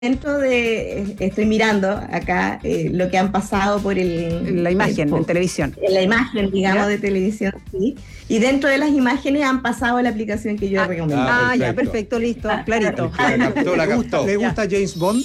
dentro de, estoy mirando acá lo que han pasado por la imagen en televisión. La imagen, digamos, de televisión, sí. Y dentro de las imágenes han pasado la aplicación que yo recomiendo. Ya, perfecto, listo, clarito. La captó. ¿Le gusta James Bond?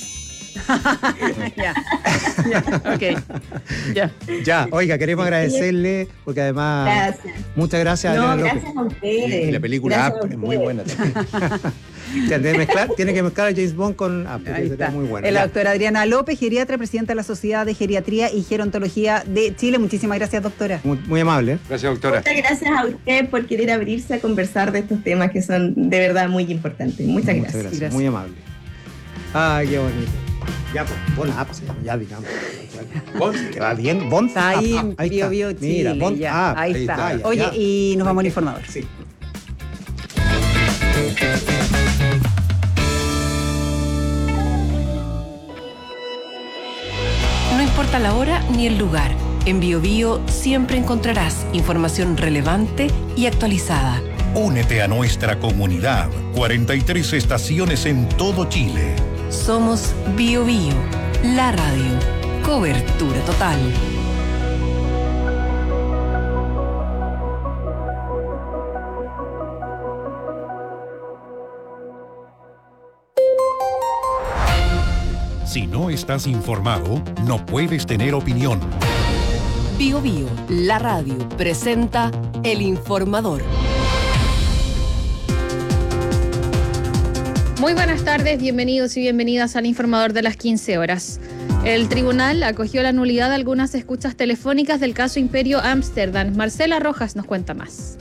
Ya, oiga, queremos agradecerle, porque además, muchas gracias. No, gracias a ustedes. Y la película Up es muy buena también. Tiene que mezclar a James Bond con Up, está muy bueno. La doctora Adriana López, geriatra, presidenta de la Sociedad de Geriatría y Gerontología de Chile. Muchísimas gracias, doctora. Muy amable. Gracias, doctora. Muchas gracias a usted por querer abrirse a conversar de estos temas que son de verdad muy importantes. Muchas gracias. Muy amable. Ay, qué bonito. Ya, Bon Up, ya digamos. Que va bien. Bon está ahí en Bio Bio Chile. Mira, Bon ya. Up. Ahí está. Ya. Oye, y nos vamos al informador. Sí. No importa la hora ni el lugar, en BioBio siempre encontrarás información relevante y actualizada. Únete a nuestra comunidad. 43 estaciones en todo Chile. Somos BioBio, la radio. Cobertura total. Si no estás informado, no puedes tener opinión. BioBio, la radio, presenta El Informador. Muy buenas tardes, bienvenidos y bienvenidas al Informador de las 15 horas. El tribunal acogió la nulidad de algunas escuchas telefónicas del caso Imperio Amsterdam. Marcela Rojas nos cuenta más.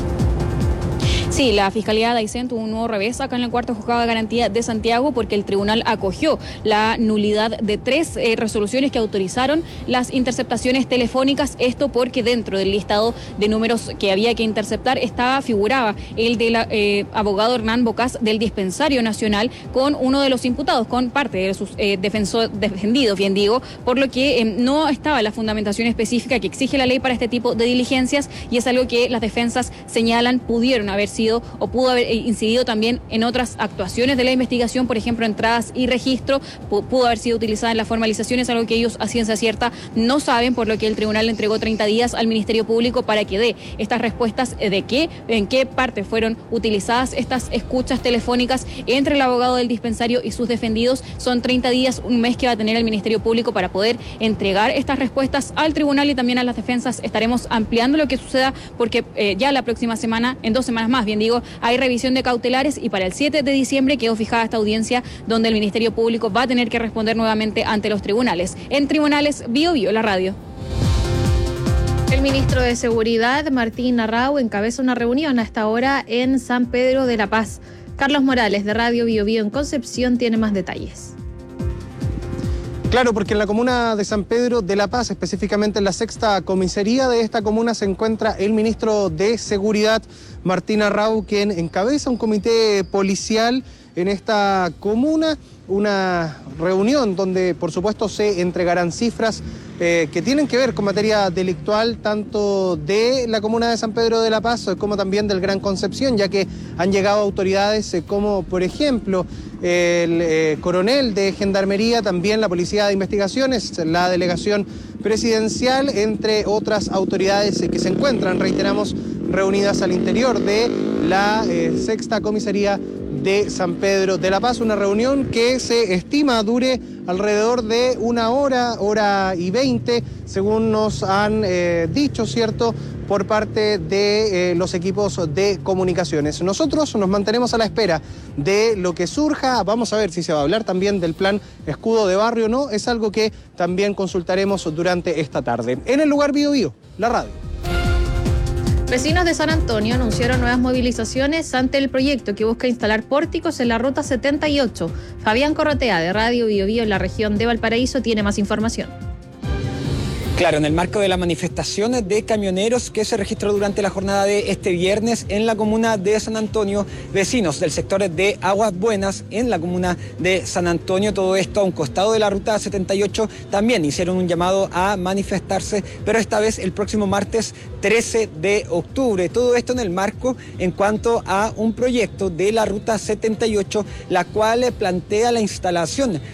Sí, la Fiscalía de Aysén tuvo un nuevo revés acá en el cuarto juzgado de garantía de Santiago porque el tribunal acogió la nulidad de 3 resoluciones que autorizaron las interceptaciones telefónicas. Esto porque dentro del listado de números que había que interceptar figuraba el del abogado Hernán Bocás del Dispensario Nacional con uno de los imputados, con parte de sus defendidos, bien digo, por lo que no estaba la fundamentación específica que exige la ley para este tipo de diligencias, y es algo que las defensas señalan pudieron haber sido o pudo haber incidido también en otras actuaciones de la investigación, por ejemplo, entradas y registro, pudo haber sido utilizada en la formalización, es algo que ellos a ciencia cierta no saben, por lo que el tribunal le entregó 30 días al Ministerio Público para que dé estas respuestas de en qué parte fueron utilizadas estas escuchas telefónicas entre el abogado del dispensario y sus defendidos. Son 30 días, un mes que va a tener el Ministerio Público para poder entregar estas respuestas al tribunal y también a las defensas. Estaremos ampliando lo que suceda porque ya la próxima semana, en 2 semanas más, bien digo, hay revisión de cautelares y para el 7 de diciembre quedó fijada esta audiencia donde el Ministerio Público va a tener que responder nuevamente ante los tribunales. En Tribunales, BioBio, la radio. El ministro de Seguridad, Martín Arrau, encabeza una reunión a esta hora en San Pedro de la Paz. Carlos Morales, de Radio BioBio en Concepción, tiene más detalles. Claro, porque en la comuna de San Pedro de la Paz, específicamente en la 6ª comisaría de esta comuna, se encuentra el ministro de Seguridad, Martín Arrau, quien encabeza un comité policial en esta comuna, una reunión donde por supuesto se entregarán cifras que tienen que ver con materia delictual tanto de la comuna de San Pedro de la Paz como también del Gran Concepción, ya que han llegado autoridades como por ejemplo el coronel de Gendarmería, también la Policía de Investigaciones, la delegación presidencial, entre otras autoridades que se encuentran, reiteramos, reunidas al interior de la 6ª comisaría de San Pedro de la Paz, una reunión que se estima dure alrededor de 1 hora, hora y 20, según nos han dicho, ¿cierto?, por parte de los equipos de comunicaciones. Nosotros nos mantenemos a la espera de lo que surja, vamos a ver si se va a hablar también del plan escudo de barrio o no, es algo que también consultaremos durante esta tarde. En el lugar BioBio, la radio. Vecinos de San Antonio anunciaron nuevas movilizaciones ante el proyecto que busca instalar pórticos en la ruta 78. Fabián Corrotea, de Radio BioBio en la región de Valparaíso, tiene más información. Claro, en el marco de las manifestaciones de camioneros que se registró durante la jornada de este viernes en la comuna de San Antonio, vecinos del sector de Aguas Buenas en la comuna de San Antonio, todo esto a un costado de la ruta 78, también hicieron un llamado a manifestarse, pero esta vez el próximo martes 13 de octubre. Todo esto en el marco en cuanto a un proyecto de la ruta 78, la cual plantea la instalación